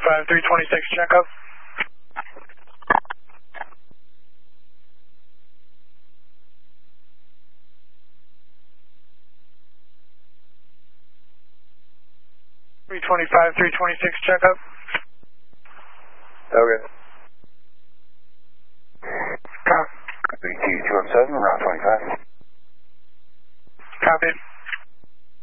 325, 326, checkup. .325, 326, checkup. Okay. 3217, route 25. Copied.